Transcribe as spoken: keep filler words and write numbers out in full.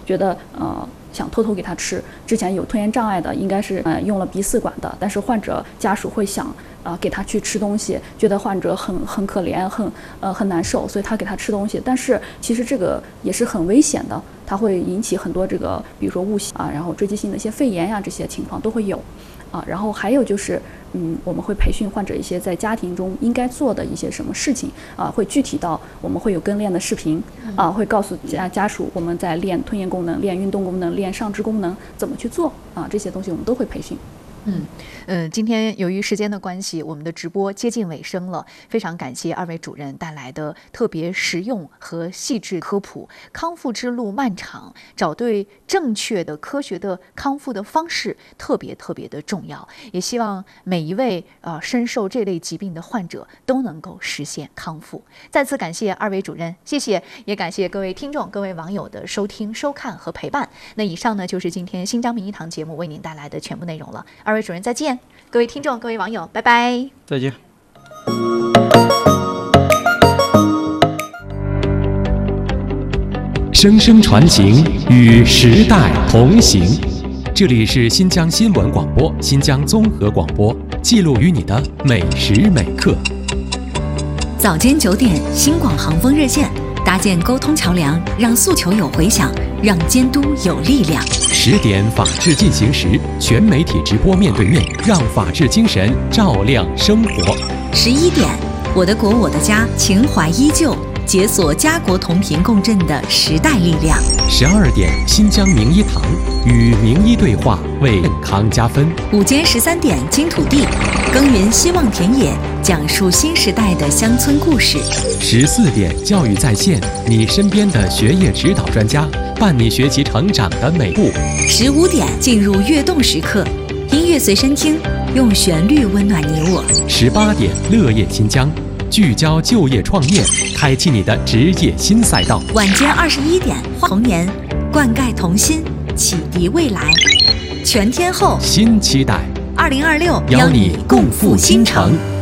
觉得呃想偷偷给他吃。之前有吞咽障碍的，应该是呃用了鼻饲管的，但是患者家属会想啊、呃、给他去吃东西，觉得患者很很可怜，很呃很难受，所以他给他吃东西。但是其实这个也是很危险的，它会引起很多这个比如说误吸啊，然后追击性的一些肺炎呀、啊，这些情况都会有。啊，然后还有就是，嗯，我们会培训患者一些在家庭中应该做的一些什么事情啊，会具体到我们会有跟练的视频啊，会告诉家家属我们在练吞咽功能、练运动功能、练上肢功能怎么去做啊，这些东西我们都会培训。 嗯嗯，今天由于时间的关系，我们的直播接近尾声了。非常感谢二位主任带来的特别实用和细致科普。康复之路漫长，找对正确的、科学的康复的方式特别特别的重要。也希望每一位呃深受这类疾病的患者都能够实现康复。再次感谢二位主任，谢谢，也感谢各位听众、各位网友的收听、收看和陪伴。那以上呢就是今天新疆名医堂节目为您带来的全部内容了。二位主任再见，各位听众、各位网友，拜拜， 再见。 声声传情，与时代同行。这里是新疆新闻广播、新疆综合广播，记录于你的每时每刻。 早间九点，新广航风热线搭建沟通桥梁，让诉求有回响，让监督有力量。 十点法治进行时，全媒体直播面对面，让法治精神照亮生活。 十一点，我的国我的家，情怀依旧，解锁家国同频共振的时代力量。 十二点，新疆名医堂与名医对话，为健康加分。 午间十三点，金土地耕耘希望田野，讲述新时代的乡村故事。 十四点，教育在线，你身边的学业指导专家，伴你学习成长的每步。 十五点，进入跃动时刻，音乐随身听，用旋律温暖你我。 十八点，乐业新疆，聚焦就业创业，开启你的职业新赛道。 晚间二十一点，童年，灌溉童心，启迪未来。全天候新期待， 二零二六， 邀你共赴新城。